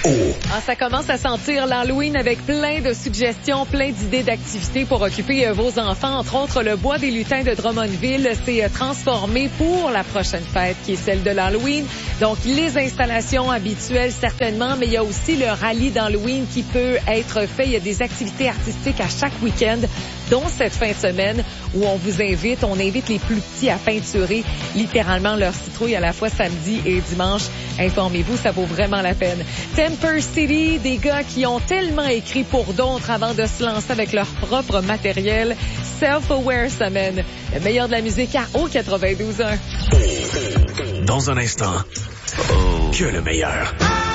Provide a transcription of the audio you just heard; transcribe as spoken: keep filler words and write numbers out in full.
Ah, ça commence à sentir l'Halloween avec plein de suggestions, plein d'idées d'activités pour occuper euh, vos enfants. Entre autres, le bois des lutins de Drummondville s'est euh, transformé pour la prochaine fête qui est celle de l'Halloween. Donc, les installations habituelles certainement, mais il y a aussi le rallye d'Halloween qui peut être fait. Il y a des activités artistiques à chaque week-end, dont cette fin de semaine où on vous invite, on invite les plus petits à peinturer littéralement leur citrouille à la fois samedi et dimanche. Informez-vous, ça vaut vraiment la peine. Temper City, des gars qui ont tellement écrit pour d'autres avant de se lancer avec leur propre matériel. Self-Aware Semaine, le meilleur de la musique à O quatre-vingt-douze un. Dans un instant, que le meilleur.